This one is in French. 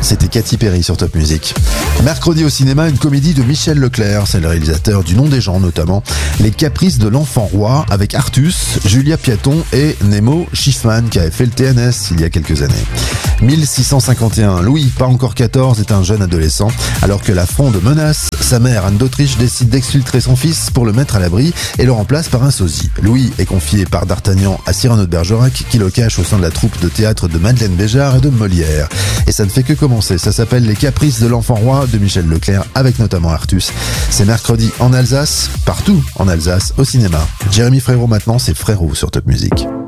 c'était Katy Perry sur Top Music. Mercredi au cinéma, une comédie de Michel Leclerc, c'est le réalisateur du Nom des gens notamment. Les Caprices de l'enfant roi avec Artus, Julia Piaton et Nemo Schiffman qui avait fait le TNS il y a quelques années. 1651, Louis, pas encore 14, est un jeune adolescent. Alors que la Fronde menace, sa mère Anne d'Autriche décide d'exfiltrer son fils pour le mettre à l'abri et le remplace par un sosie. Louis est confié par D'Artagnan à Cyrano de Bergerac qui le cache au sein de la troupe de théâtre de Madeleine Béjart et de Molière. Et ça ne fait que commencer, ça s'appelle Les Caprices de l'enfant roi de Michel Leclerc avec notamment Artus. C'est mercredi en Alsace, partout en Alsace, au cinéma. Jérémy Frérot maintenant, c'est Frérot sur Top Music.